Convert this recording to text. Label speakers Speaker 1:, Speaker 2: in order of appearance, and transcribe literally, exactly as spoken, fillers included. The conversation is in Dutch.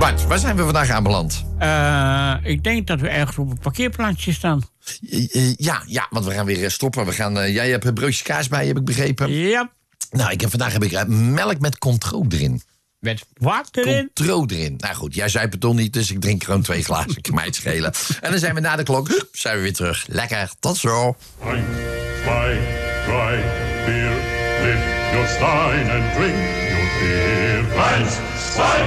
Speaker 1: Bart, waar zijn we vandaag aanbeland?
Speaker 2: Uh, ik denk dat we ergens op een parkeerplaatsje staan.
Speaker 1: Uh, uh, ja, ja, want we gaan weer stoppen. We gaan, uh, jij hebt een broodje kaas bij, heb ik begrepen.
Speaker 2: Ja.
Speaker 1: Nou, ik heb, vandaag heb ik uh, melk met contro erin.
Speaker 2: Met wat erin?
Speaker 1: Contro erin. Nou goed, jij zei het toch niet, dus ik drink gewoon twee glazen. Ik kan mij het schelen. En dan zijn we na de klok, hup, zijn we weer terug. Lekker, tot zo.
Speaker 3: Eén, twee, drie, vier. Lift your stein and drink your beer. Eins, zwei.